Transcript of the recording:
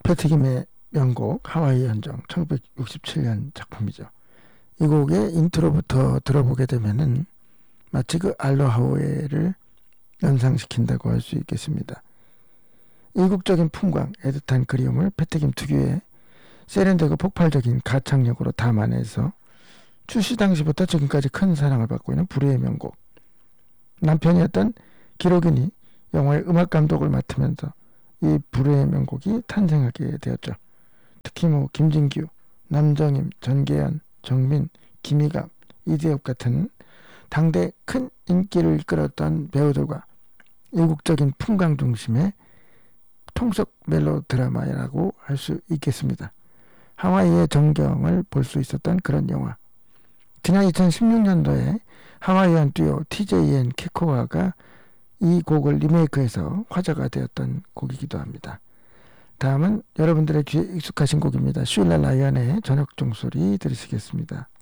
패트김의 명곡 하와이 헌정 1967년 작품이죠. 이 곡의 인트로부터 들어보게 되면은 마치 그 알로하웨이를 연상시킨다고 할 수 있겠습니다. 이국적인 풍광, 애틋한 그리움을 패트김 특유의 세련되고 폭발적인 가창력으로 담아내서 출시 당시부터 지금까지 큰 사랑을 받고 있는 불후의 명곡. 남편이었던 기록윤이 영화의 음악 감독을 맡으면서 이 불후의 명곡이 탄생하게 되었죠. 특히 김진규, 남정임, 전계연, 정민, 김희갑, 이대엽 같은 당대 큰 인기를 끌었던 배우들과 이국적인 풍광 중심의 통속 멜로 드라마라고 할 수 있겠습니다. 하와이의 전경을 볼 수 있었던 그런 영화. 지난 2016년도에 하와이안 듀오 TJN 케코아가 이 곡을 리메이크해서 화제가 되었던 곡이기도 합니다. 다음은 여러분들의 귀에 익숙하신 곡입니다. 슐라 라이언의 저녁 종소리 들으시겠습니다.